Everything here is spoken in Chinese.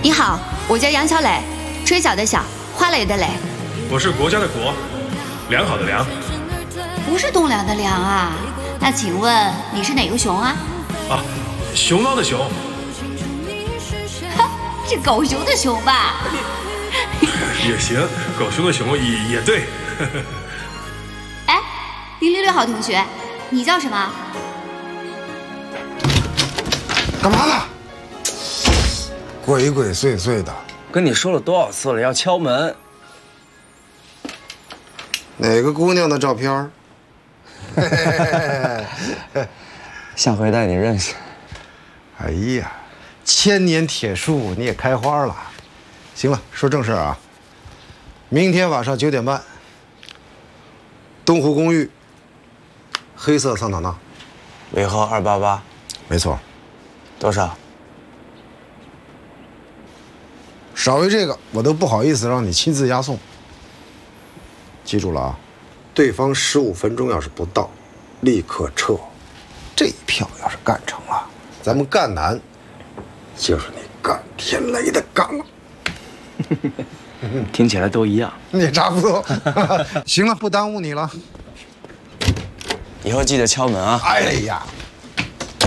你好，我叫杨小磊，吹角的小，花蕾的蕾。 我是国家的国，良好的良。 不是栋梁的梁啊？那请问你是哪个熊啊？ 啊，熊猫的熊。 哈，是狗熊的熊吧？ 也行，狗熊的熊也对。 哎，006号同学，你叫什么？ 干嘛呢？鬼鬼祟祟的。 跟你说了多少次了，要敲门。 哪个姑娘的照片？ 下回带你认识。 哎呀，千年铁树你也开花了。行了，说正事啊。明天晚上9点半，东湖公寓，黑色桑塔纳， 尾号288。 没错。 多少？ 少于这个我都不好意思让你亲自押送。记住了啊，对方15分钟要是不到，立刻撤。这一票要是干成了，咱们赣南就是你赣天雷的赣了。 听起来都一样， 也差不多。行了，不耽误你了。 以后记得敲门啊。 哎呀，